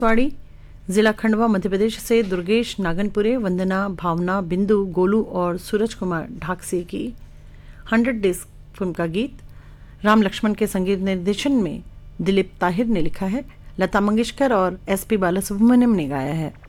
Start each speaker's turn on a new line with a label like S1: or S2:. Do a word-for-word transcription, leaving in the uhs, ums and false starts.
S1: वाड़ी जिला खंडवा मध्य प्रदेश से दुर्गेश नागनपुरे, वंदना, भावना, बिंदु, गोलू और सूरज कुमार ढाकसे की हंड्रेड डेज फिल्म का गीत राम लक्ष्मण के संगीत निर्देशन में दिलीप ताहिर ने लिखा है। लता मंगेशकर और एस पी बालासुब्रमण्यम ने गाया है।